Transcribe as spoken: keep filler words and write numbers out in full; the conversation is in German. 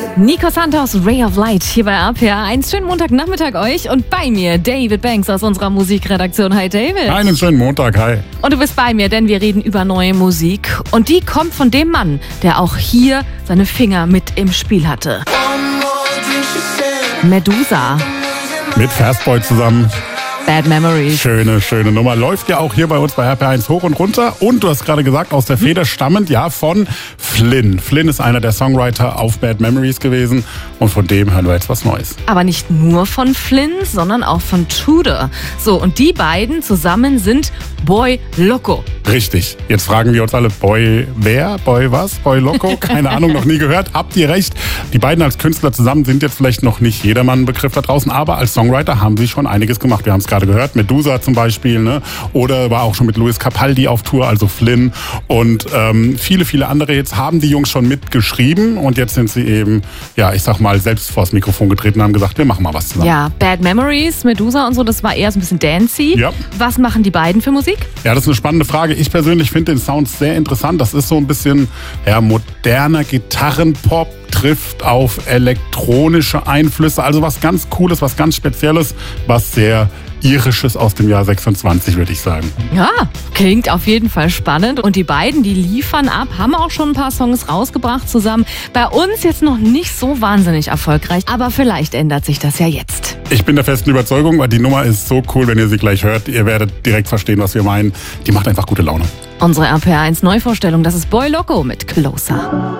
Nico Santos, Ray of Light, hier bei R P R eins. Schönen Montagnachmittag euch und bei mir David Banks aus unserer Musikredaktion. Hi David. Einen schönen Montag, hi. Und du bist bei mir, denn wir reden über neue Musik. Und die kommt von dem Mann, der auch hier seine Finger mit im Spiel hatte. Medusa. Mit Fastboy zusammen. Bad Memories. Schöne, schöne Nummer. Läuft ja auch hier bei uns bei R P R eins hoch und runter. Und du hast gerade gesagt, aus der Feder stammend, ja, von Flynn. Flynn ist einer der Songwriter auf Bad Memories gewesen. Und von dem hören wir jetzt was Neues. Aber nicht nur von Flynn, sondern auch von Tudor. So, und die beiden zusammen sind Boy Loco. Richtig. Jetzt fragen wir uns alle, Boy wer? Boy was? Boy Loco? Keine Ahnung, noch nie gehört. Habt ihr recht. Die beiden als Künstler zusammen sind jetzt vielleicht noch nicht jedermann ein Begriff da draußen, aber als Songwriter haben sie schon einiges gemacht. Wir haben es gerade gehört, Medusa zum Beispiel, ne? Oder war auch schon mit Luis Capaldi auf Tour, also Flynn. Und ähm, viele, viele andere Hits haben die Jungs schon mitgeschrieben. Und jetzt sind sie eben, ja, ich sag mal, selbst vors Mikrofon getreten und haben gesagt, wir machen mal was zusammen. Ja, Bad Memories, Medusa und so, das war eher so ein bisschen dancey. Ja. Was machen die beiden für Musik? Ja, das ist eine spannende Frage. Ich persönlich finde den Sound sehr interessant. Das ist so ein bisschen ja, moderner Gitarrenpop, trifft auf elektronische Einflüsse. Also was ganz Cooles, was ganz Spezielles, was sehr Irisches aus dem Jahr sechsundzwanzig, würde ich sagen. Ja, klingt auf jeden Fall spannend. Und die beiden, die liefern ab, haben auch schon ein paar Songs rausgebracht zusammen. Bei uns jetzt noch nicht so wahnsinnig erfolgreich, aber vielleicht ändert sich das ja jetzt. Ich bin der festen Überzeugung, weil die Nummer ist so cool, wenn ihr sie gleich hört. Ihr werdet direkt verstehen, was wir meinen. Die macht einfach gute Laune. Unsere R P R eins Neuvorstellung, das ist Boy Loco mit Closer.